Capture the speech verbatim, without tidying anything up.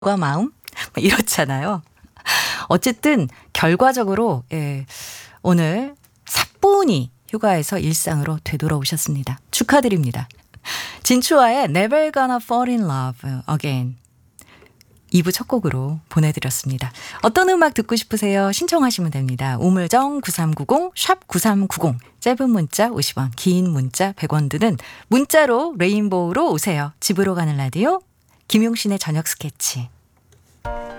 과 마음 뭐 이렇잖아요. 어쨌든 결과적으로 예, 오늘 사뿐히 휴가에서 일상으로 되돌아오셨습니다. 축하드립니다. 진추와의 Never Gonna Fall in Love Again 이 부 첫 곡으로 보내드렸습니다. 어떤 음악 듣고 싶으세요? 신청하시면 됩니다. 우물정 구삼구공 샵 구삼구공 짧은 문자 오십 원 긴 문자 백 원 드는 문자로 레인보우로 오세요. 집으로 가는 라디오 김용신의 저녁 스케치.